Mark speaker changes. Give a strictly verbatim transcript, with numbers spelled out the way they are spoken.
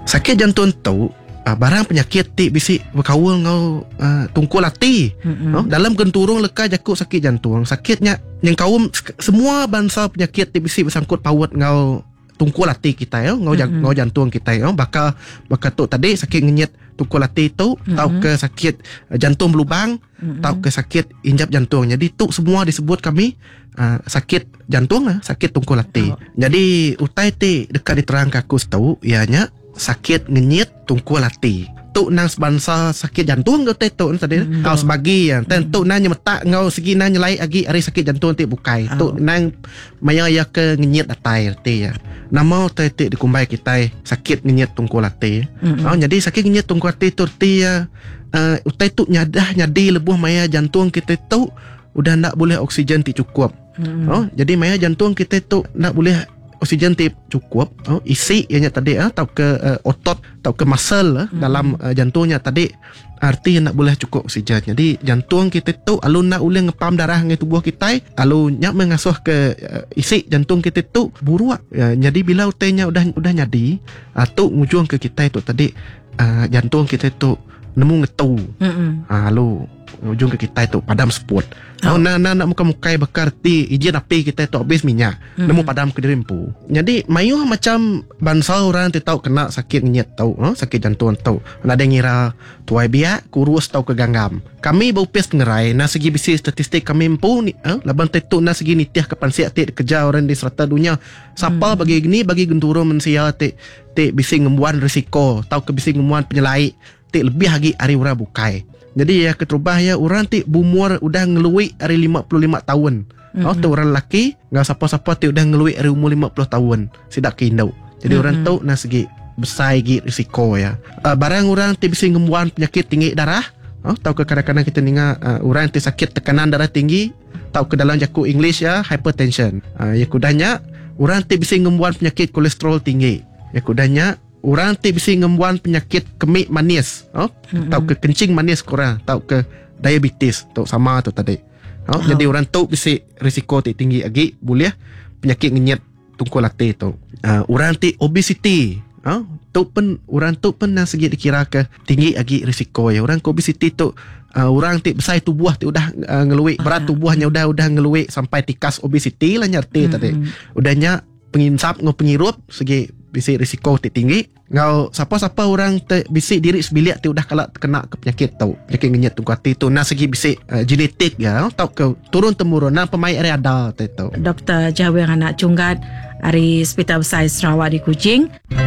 Speaker 1: sakit jantung tu uh, barang penyakit ti bisi berkawal ngau uh, tungku lati. Mm-hmm. No? Dalam genturung leka jakuk sakit jantung. Sakitnya yang kaum semua bangsa penyakit ti bisi bersangkut paut ngau tungku lati kita ya, ngau, mm-hmm. ngau jantung kita ya. Bakal bakal tu tadi sakit ngenyit tungku lati tu, mm-hmm. tau ke sakit jantung berlubang, mm-hmm. tau ke sakit injap jantung. Jadi tu semua disebut kami uh, sakit jantung lah, sakit tungku lati. Oh. Jadi utai ti dekat diterang aku tahu ianya sakit ngenyit tungku lati. Tu nang sebangsa sakit jantung kau tu tadi. Mm-hmm. Kau sebagi ya. Mm-hmm. Tu nang nyemetak ngau segi nang nyelai agi hari sakit jantung ti bukai. Oh. Tu nang maya ya ke ngenyit atai ti ya. Nama tu ti dikumbai kita sakit ngenyit tungku lati. Mm-hmm. Oh, jadi sakit ngenyit tungku lati tu ti ya uh, utai tu nyadah nyadi lebuh maya jantung kita tu udah nak boleh oksigen ti cukup. Mm-hmm. Oh, jadi maya jantung kita tu nak boleh oksigen ti cukup, oh, isi ianya tadi ah, tau ke uh, otot, tau ke muscle ah, hmm. dalam uh, jantungnya tadi arti nak boleh cukup oksigen. Jadi jantung kita tu alun nak boleh ngepam darah ngai tubuh kita, alun nyak mengasuh ke uh, isi jantung kita tu buruak. Uh, jadi bila utainya udah udah nyadi, uh, tu ngujung ke kita itu tadi uh, jantung kita tu nemu ngetu. Hmm. Ah, lalu ujung ke kita itu padam spot. Oh, nak nak nak muka-mukai bakar ti ijin api kita itu habis minyak. Mm-hmm. Nemu padam ke dirimpu. Jadi mayuh macam bangsa orang ti tahu kena sakit ngenyit tahu, oh, sakit jantung tahu. Ada ngira tuai biak kurus tahu ke ganggam. Kami bau pes ngerai na segi bisi statistik kami empu ni, eh, laban tetu na segi nitiah kapan siak ti kerja orang di serata dunia. Sapa mm-hmm. bagi gini bagi genturo mensia ti ti bisi ngembuan risiko, tahu ke bisi ngembuan penyelai ti lebih lagi hari ura bukai. Jadi ya keterubah ya orang ti bumur udah ngeluik hari lima puluh lima tahun. Mm-hmm. Oh, tu orang lelaki ngau siapa-siapa ti udah ngeluik hari umur lima puluh tahun. Sidak kindau. Jadi mm-hmm. orang tu na segi besar gi risiko ya. Uh, barang orang ti bisi ngembuan penyakit tinggi darah. Oh, tahu ke kadang-kadang kita dengar uh, orang ti sakit tekanan darah tinggi, tahu ke dalam jaku English ya hypertension. Uh, ya kudanya orang ti bisi ngembuan penyakit kolesterol tinggi. Ya kudanya orang ti bisi ngembuan penyakit kemik manis, oh, mm-hmm. tahu ke kencing manis korang, tahu ke diabetes, tahu sama tu tadi. Oh, oh. Jadi orang tu bisi risiko ti tinggi lagi boleh penyakit ngenyit tungku lati tu. Uh, orang ti obesity, oh, tu pun orang tu pun nak segi dikira ke tinggi lagi risiko ya. Orang obesity tu uh, orang ti besar tubuh ti udah uh, ngeluik, berat tubuhnya udah udah ngeluik sampai tikas obesity lah nyarti mm-hmm. tadi. Udahnya penginsap ngau pengirup segi bisi risiko ti tinggi. Ngau siapa-siapa orang te bisi diri sebiliak ti udah kalak kena ke penyakit tau. Penyakit ngenyit tungku hati tu na segi bisi uh, genetik ya, tau ke turun temurun na pemain area ada tu.
Speaker 2: Doktor Jawir anak cunggat dari Hospital Besar Sarawak di Kuching.